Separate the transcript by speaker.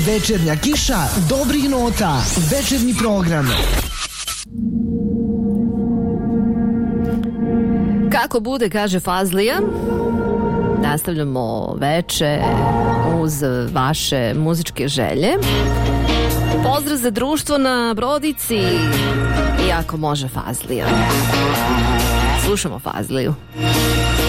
Speaker 1: Večernja kiša dobrih nota. Večernji program.
Speaker 2: Kako bude, kaže Fazlija. Nastavljamo veče uz vaše muzičke želje. Pozdrav za društvo na Brodici. I ako može Fazlija. Slušamo Fazliju.